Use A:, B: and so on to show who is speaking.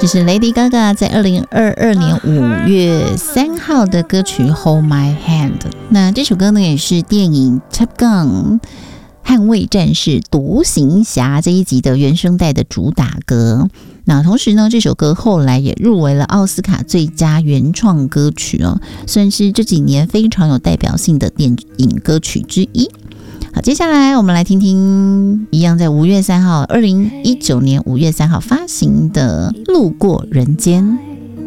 A: 这是 Lady Gaga 在2022年5月3号的歌曲 Hold My Hand。 那这首歌呢也是电影 Top Gun 捍卫战士独行侠这一集的原声带的主打歌。那同时呢，这首歌后来也入围了奥斯卡最佳原创歌曲哦，算是这几年非常有代表性的电影歌曲之一。好，接下来我们来听听一样在5月3号2019年5月3号发行的《路过人间》。